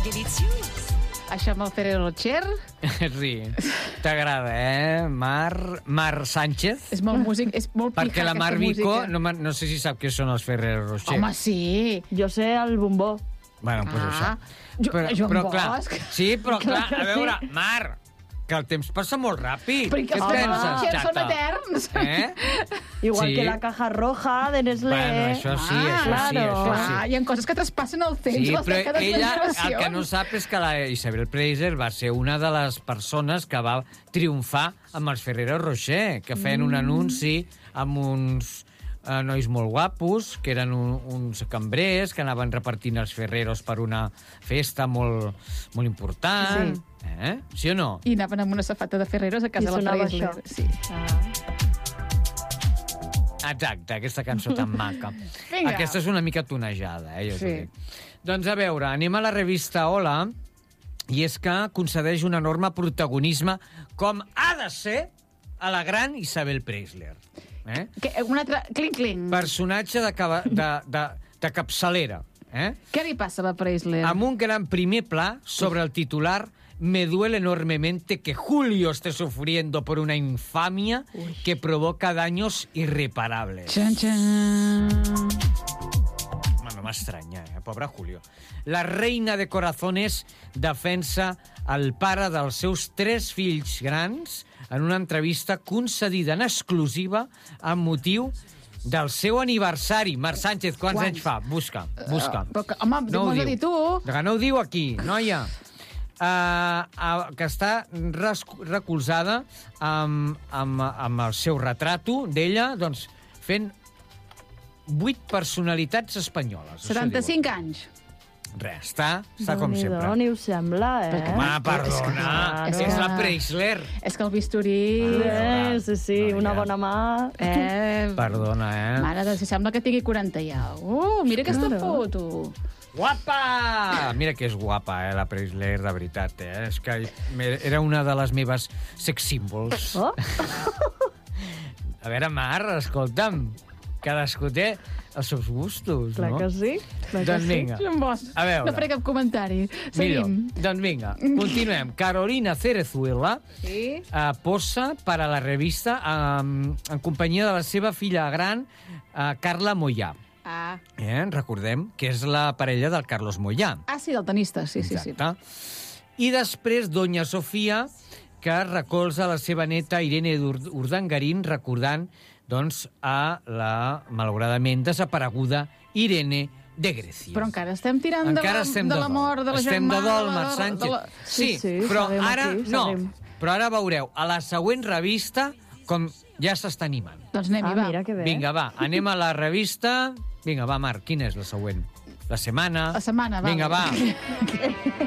Això amb el Ferrero Rocher Sí, t'agrada, Mar Sánchez? és molt músic, és molt pica Perquè la Mar aquesta Vico, música. no sé si sap què són els Ferrero Rocher. Home, sí. Jo sé el bombó. Bueno, doncs això. Joan clar, Bosch. sí, però clar, Clar que a veure, Mar, que el temps passa molt ràpid. Però i que Què els penses, Rocher són xata? eterns. Igual Sí. que la caja roja de Nestlé. Bueno, això sí, això sí, claro. això sí. Hi ha coses que traspassen el temps, Sí, les però dècades de ella el generacions. que no sap és que la Isabel Preisler va ser una de les persones que va triomfar amb els Ferrero Rocher, que feien un anunci amb uns nois molt guapos, que eren uns cambrers que anaven repartint els Ferreros per una festa molt, molt important. Sí o no? I anaven amb una safata de Ferreros a casa I de la sonava Preisler. això. Sí. Exacte, aquesta cançó tan maca. Vinga. Aquesta és una mica tonejada, jo Sí. t'ho dic. Doncs a veure, anem a la revista Hola, i és que concedeix un enorme protagonisme, com ha de ser, a la gran Isabel Preisler. Un altre... Clinc-clinc. Personatge de capçalera. Què li passa a la Preisler? Amb un gran primer pla sobre el titular «Me duele enormemente que Julio esté sufriendo por una infamia que provoca daños irreparables». Xan, xan. No m'estranya, pobre Julio. La reina de corazones defensa el pare dels seus 3 fills grans en una entrevista concedida en exclusiva amb motiu del seu aniversari. Marc Sánchez, quants anys fa? Busca. Però que, home, No ho m'ho has de diu. dir tu. Que no ho diu aquí, noia. Que està recolzada amb el seu retrato d'ella, doncs, fent 8 personalitats espanyoles. 75 anys. Res, està com sempre. Déu-n'hi-do, ni us sembla, Home, perdona, és que- és la Preisler. És que el bisturí... Sí, una bona mà. Perdona, Mare de... Si sembla que tingui 40 ja. Mira aquesta foto. Guapa! Mira que és guapa, la Preisler, de veritat. És que era una de les meves sex symbols. Oh. A veure, Mar, escolta'm, cadascú té els seus gustos, Clar no? que sí. Clar que Doncs sí. vinga, Joan Bosch. a veure. No faré cap comentari. Millor. Seguim. Doncs vinga, continuem. Carolina Cerezuela Sí? posa per a la revista en companyia de la seva filla gran, Carla Moyà. Recordem que és la parella del Carlos Moyà. Sí, del tenista. Sí. Exacte. I després Doña Sofia, que recolza la seva neta Irene Urdangarín, recordant doncs, a la malauradament desapareguda Irene de Grècia. Però encara estem tirant Encara de la mort de la Estem de germana. dol, Marc Sánchez. Sí, però seguim ara aquí, no. seguim. Però ara veureu, a la següent revista, com ja s'està animant. Doncs anem-hi, va. Mira que bé. Vinga, va, anem a la revista. Vinga, va, Marc, quina és la següent? La setmana? La setmana, va. Vinga, va.